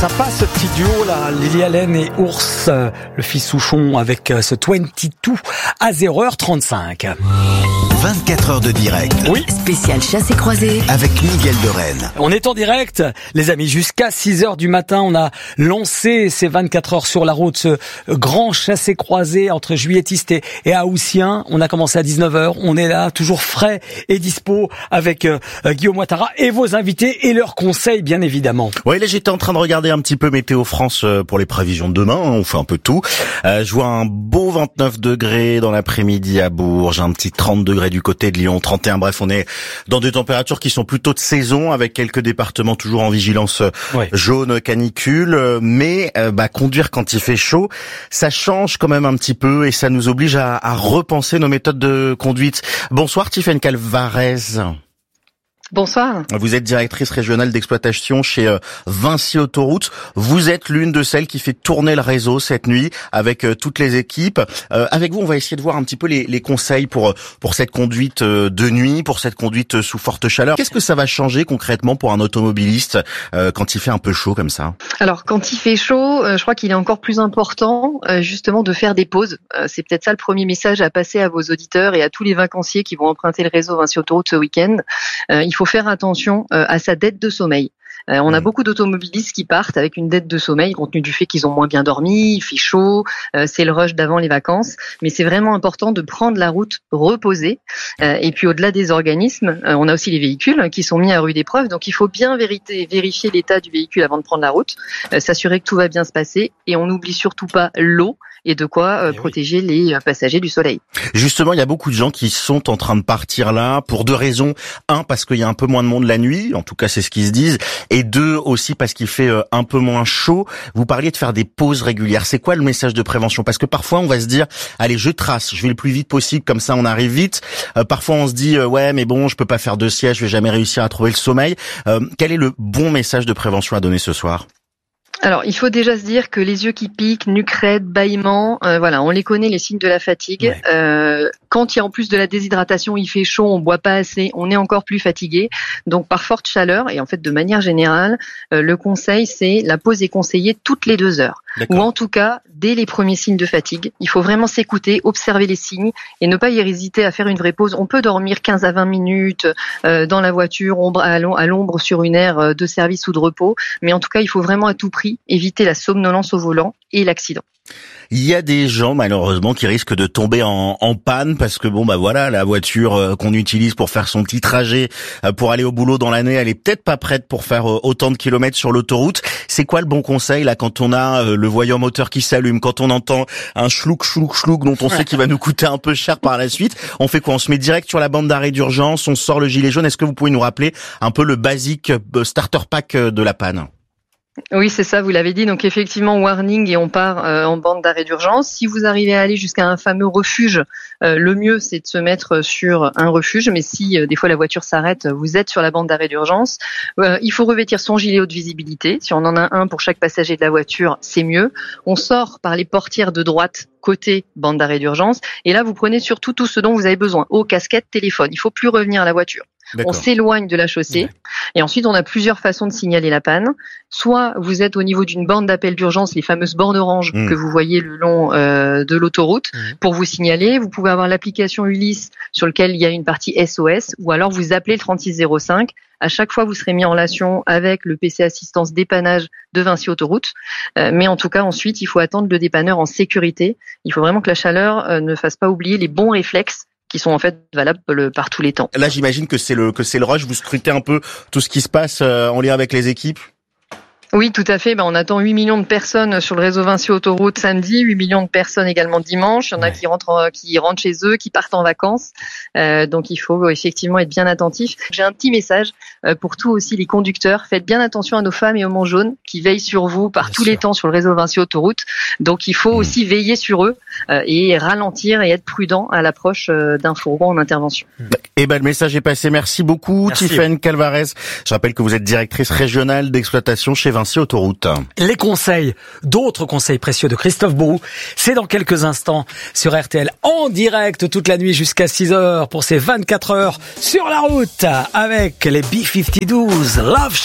Ça passe ce petit duo là, Lily Allen et Ours, le fils Souchon avec ce 22 à 0h35. 24 heures de direct. Oui. Spécial chassé croisé Avec Miguel de Rennes. On est en direct, les amis, jusqu'à 6h du matin. On a lancé ces 24 heures sur la route, ce grand chassé croisé entre juilletistes et haussiens. On a commencé à 19h. On est là, toujours frais et dispo avec Guillaume Ouattara et vos invités et leurs conseils, bien évidemment. Oui, là, j'étais en train de regarder un petit peu Météo France pour les prévisions de demain. On fait un peu tout. Je vois un beau 29 degrés dans l'après-midi à Bourges, un petit 30 degrés du côté de Lyon, 31. Bref, on est dans des températures qui sont plutôt de saison, avec quelques départements toujours en vigilance jaune canicule. Mais conduire quand il fait chaud, ça change quand même un petit peu et ça nous oblige à repenser nos méthodes de conduite. Bonsoir Tiffaine Calvarez. Bonsoir. Vous êtes directrice régionale d'exploitation chez Vinci Autoroute. Vous êtes l'une de celles qui fait tourner le réseau cette nuit avec toutes les équipes. Avec vous, on va essayer de voir un petit peu les conseils pour cette conduite de nuit, pour cette conduite sous forte chaleur. Qu'est-ce que ça va changer concrètement pour un automobiliste quand il fait un peu chaud comme ça? Alors, quand il fait chaud, je crois qu'il est encore plus important justement de faire des pauses. C'est peut-être ça le premier message à passer à vos auditeurs et à tous les vacanciers qui vont emprunter le réseau Vinci Autoroute ce week-end. Il faut faire attention à sa dette de sommeil. On a beaucoup d'automobilistes qui partent avec une dette de sommeil compte tenu du fait qu'ils ont moins bien dormi, il fait chaud, c'est le rush d'avant les vacances. Mais c'est vraiment important de prendre la route reposée. Et puis au-delà des organismes, on a aussi les véhicules qui sont mis à rude épreuve. Donc il faut bien vérifier l'état du véhicule avant de prendre la route, s'assurer que tout va bien se passer. Et on n'oublie surtout pas l'eau et de quoi protéger les passagers du soleil. Justement, il y a beaucoup de gens qui sont en train de partir là pour deux raisons. Un, parce qu'il y a un peu moins de monde la nuit, en tout cas c'est ce qu'ils se disent. Et deux, aussi parce qu'il fait un peu moins chaud. Vous parliez de faire des pauses régulières. C'est quoi le message de prévention? Parce que parfois on va se dire, allez, je trace, je vais le plus vite possible, comme ça on arrive vite. Parfois on se dit, ouais mais bon, je peux pas faire de siège, je vais jamais réussir à trouver le sommeil. Quel est le bon message de prévention à donner ce soir? Alors, il faut déjà se dire que les yeux qui piquent, nuque raide, bâillement, on les connaît, les signes de la fatigue. Quand il y a en plus de la déshydratation, il fait chaud, on boit pas assez, on est encore plus fatigué. Donc, par forte chaleur, et en fait, de manière générale, le conseil, c'est la pause est conseillée toutes les 2 heures. Ou en tout cas, dès les premiers signes de fatigue. Il faut vraiment s'écouter, observer les signes et ne pas y hésiter à faire une vraie pause. On peut dormir 15 à 20 minutes dans la voiture, à l'ombre sur une aire de service ou de repos. Mais en tout cas, il faut vraiment à tout prix éviter la somnolence au volant et l'accident. Il y a des gens malheureusement qui risquent de tomber en panne parce que la voiture qu'on utilise pour faire son petit trajet pour aller au boulot dans l'année, elle est peut-être pas prête pour faire autant de kilomètres sur l'autoroute. C'est quoi le bon conseil là quand on a le voyant moteur qui s'allume, quand on entend un chlouk dont on sait qu'il va nous coûter un peu cher par la suite? On fait quoi? On se met direct sur la bande d'arrêt d'urgence, on sort le gilet jaune. Est-ce que vous pouvez nous rappeler un peu le basique starter pack de la panne? Oui, c'est ça, vous l'avez dit. Donc effectivement, warning et on part en bande d'arrêt d'urgence. Si vous arrivez à aller jusqu'à un fameux refuge, le mieux c'est de se mettre sur un refuge. Mais si des fois la voiture s'arrête, vous êtes sur la bande d'arrêt d'urgence. Il faut revêtir son gilet haute visibilité. Si on en a un pour chaque passager de la voiture, c'est mieux. On sort par les portières de droite côté bande d'arrêt d'urgence. Et là, vous prenez surtout tout ce dont vous avez besoin. Eau, casquette, téléphone. Il faut plus revenir à la voiture. On s'éloigne de la chaussée et ensuite on a plusieurs façons de signaler la panne. Soit vous êtes au niveau d'une borne d'appel d'urgence, les fameuses bornes oranges que vous voyez le long de l'autoroute pour vous signaler. Vous pouvez avoir l'application Ulysse sur lequel il y a une partie SOS ou alors vous appelez le 3605. À chaque fois, vous serez mis en relation avec le PC Assistance Dépannage de Vinci Autoroute. Mais en tout cas, ensuite, il faut attendre le dépanneur en sécurité. Il faut vraiment que la chaleur ne fasse pas oublier les bons réflexes qui sont en fait valables par tous les temps. Là, j'imagine que c'est le rush. Vous scrutez un peu tout ce qui se passe en lien avec les équipes. Oui, tout à fait. On attend 8 millions de personnes sur le réseau Vinci Autoroute samedi, 8 millions de personnes également dimanche. Il y en a qui rentrent chez eux, qui partent en vacances. Donc, il faut effectivement être bien attentif. J'ai un petit message pour tous aussi les conducteurs. Faites bien attention à nos femmes et aux manches jaunes qui veillent sur vous par tous les temps sur le réseau Vinci Autoroute. Donc, il faut aussi veiller sur eux et ralentir et être prudent à l'approche d'un fourgon en intervention. Le message est passé. Merci beaucoup, Tiffaine Calvarez. Je rappelle que vous êtes directrice régionale d'exploitation chez Vinci Autoroute. Les conseils, d'autres conseils précieux de Christophe Bourou, c'est dans quelques instants sur RTL en direct toute la nuit jusqu'à 6h pour ces 24 heures sur la route avec les B-52 Love